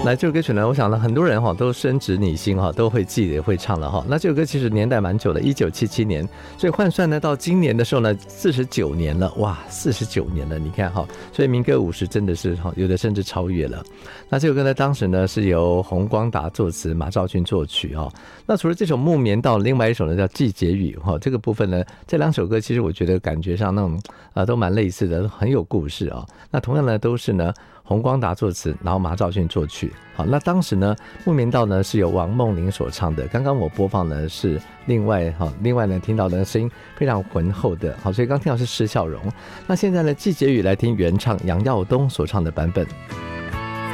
来，这首歌曲呢，我想呢，很多人都深植你心都会记得也会唱了那这首歌其实年代蛮久了，1977年，所以换算呢，到今年的时候呢，49年了，哇，49年了，你看所以民歌50真的是有的甚至超越了。那这首歌呢，当时呢是由洪光达作词，马兆骏作曲那除了这首《木棉道》，另外一首呢叫《季节雨》这个部分呢，这两首歌其实我觉得感觉上那种都蛮类似的，很有故事那同样呢都是呢洪光达作词，然后马兆骏作曲。好，那当时呢，《木棉道》呢是由王梦玲所唱的，刚刚我播放呢是另外呢听到的声音非常浑厚的，所以刚听到是施孝荣。那现在呢，《季节雨》来听原唱杨耀东所唱的版本。